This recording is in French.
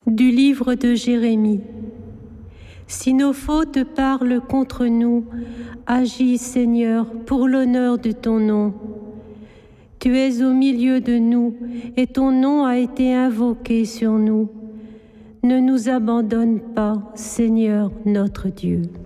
Du livre de Jérémie. Si nos fautes parlent contre nous, agis, Seigneur, pour l'honneur de ton nom. Tu es au milieu de nous et ton nom a été invoqué sur nous. Ne nous abandonne pas, Seigneur notre Dieu.